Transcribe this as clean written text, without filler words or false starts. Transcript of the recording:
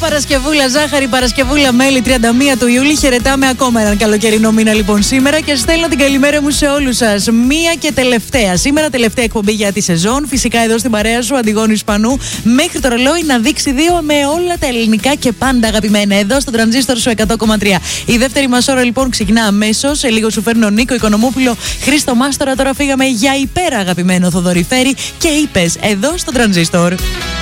Παρασκευούλα, ζάχαρη Παρασκευούλα, μέλη 31 του Ιούλη. Χαιρετάμε ακόμα έναν καλοκαιρινό μήνα λοιπόν σήμερα και στέλνω την καλημέρα μου σε όλους σας. Μία και τελευταία. Σήμερα τελευταία εκπομπή για τη σεζόν. Φυσικά εδώ στην παρέα σου, Αντιγόνη Ισπανού, μέχρι το ρολόι να δείξει 2 με όλα τα ελληνικά και πάντα αγαπημένα. Εδώ στο τρανζίστορ σου 100,3. Η δεύτερη μας ώρα λοιπόν ξεκινά αμέσως. Σε λίγο σου φέρνω Νίκο Οικονομόπουλο, Χρήστο Μάστορα. Τώρα φύγαμε για υπέρα αγαπημένο Θοδωρή Φέρη και είπες εδώ στο τρανζίστορ.